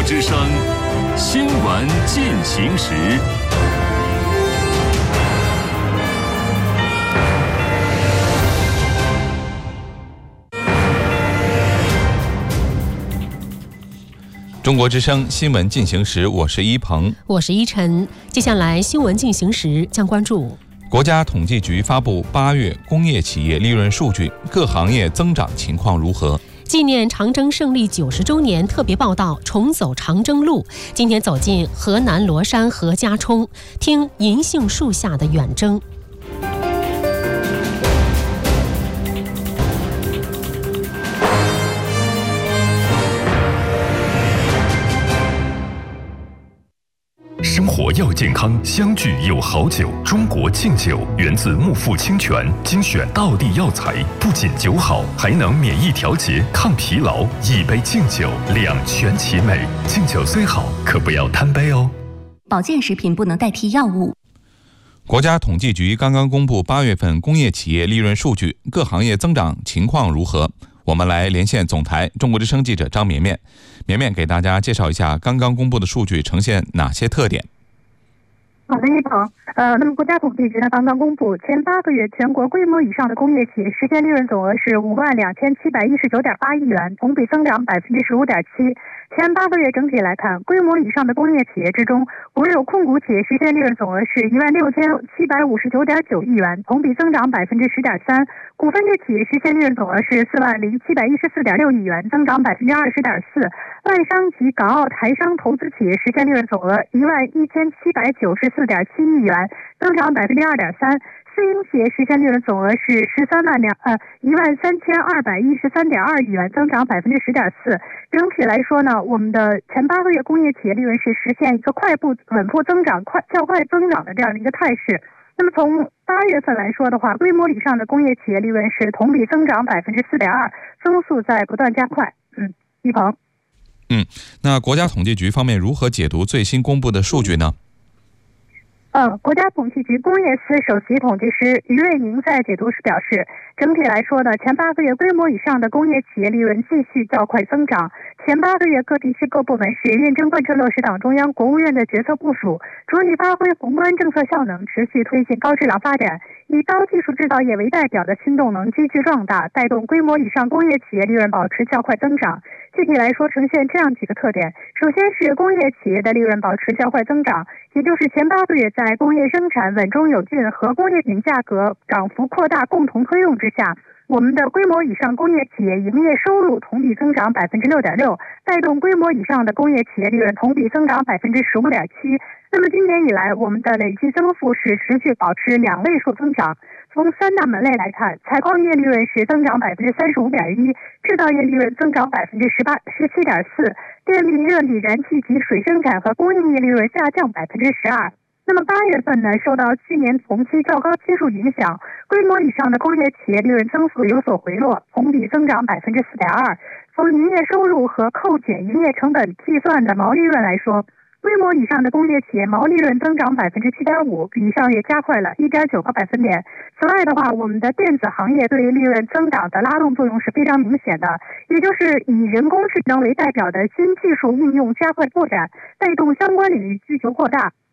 之声新闻进行时。中国之声新闻进行时，我是一鹏， 我是依晨。接下来新闻进行时将关注国家统计局发布8月工业企业利润数据，各行业增长情况如何？ 纪念长征胜利90周年特别报道，重走长征路。今天走进河南罗山何家冲，听银杏树下的远征。 生活要健康，相聚有好酒。中国敬酒源自木富清泉，精选道地药材，不仅酒好，还能免疫调节、抗疲劳。一杯敬酒，两全其美。敬酒虽好，可不要贪杯哦。 保健食品不能代替药物。 国家统计局刚刚公布8月份工业企业利润数据，各行业增长情况如何？我们来连线总台中国之声记者张绵绵，绵绵给大家介绍一下刚刚公布的数据呈现哪些特点。 好的，一鹏。那么国家统计局呢刚刚公布，前8个月全国规模以上的工业企业实现利润总额是52719.8亿元，同比增长15.7%。前8个月整体来看，规模以上的工业企业之中，国有控股企业实现利润总额是16759.9亿元，同比增长10.3%。股份制企业实现利润总额是40714.6亿元，增长20.4%。外商及港澳台商投资企业实现利润总额11794.7亿元，增长2.3%。私营企业实现利润总额是13213.2亿元，增长10.4%。整体来说呢，我们的前8个月工业企业利润是实现一个快步稳步增长、较快增长的这样的一个态势。那么从8月份来说的话，规模以上的工业企业利润是同比增长4.2%，增速在不断加快。一鹏。 那国家统计局方面如何解读最新公布的数据呢？ 国家统计局工业司首席统计师于瑞宁在解读时表示，整体来说呢，前8个月规模以上的工业企业利润继续较快增长。前8个月各地区各部门是认真贯彻落实党中央、国务院的决策部署，着力发挥宏观政策效能，持续推进高质量发展，以高技术制造业为代表的新动能积聚壮大，带动规模以上工业企业利润保持较快增长。具体来说，呈现这样几个特点：首先是工业企业的利润保持较快增长，也就是前8个月在工业生产稳中有进和工业品价格涨幅扩大共同推动之下，我们的规模以上工业企业营业收入同比增长6.6%，带动规模以上的工业企业利润同比增长15.7%。那么今年以来，我们的累计增幅是持续保持2位数增长。从3大门类来看，采矿业利润是增长35.1%，制造业利润增长17.4%，电力、热力、燃气及水生产和供应业利润下降12%。那么8月份呢，受到去年同期较高基数影响，规模以上的工业企业利润增速有所回落，同比增长4.2%。从营业收入和扣减营业成本计算的毛利润来说，规模以上的工业企业毛利润增长7.5%，比上月加快了1.9个百分点。此外的话，我们的电子行业对利润增长的拉动作用是非常明显的，也就是以人工智能为代表的新技术应用加快拓展，带动相关领域需求扩大。